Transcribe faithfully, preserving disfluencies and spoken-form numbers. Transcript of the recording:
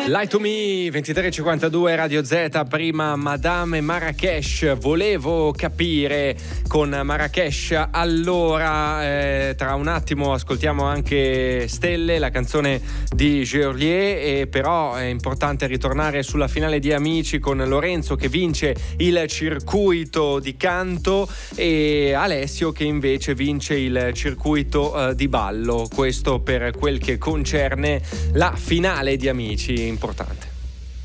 Lie to Me, ventitré e cinquantadue, Radio Z, prima Madame Marrakesh. Volevo capire con Marrakesh, allora eh, tra un attimo ascoltiamo anche Stelle, la canzone di Georlier, e però è importante ritornare sulla finale di Amici con Lorenzo che vince il circuito di canto e Alessio che invece vince il circuito eh, di ballo. Questo per quel che concerne la finale di Amici, importante.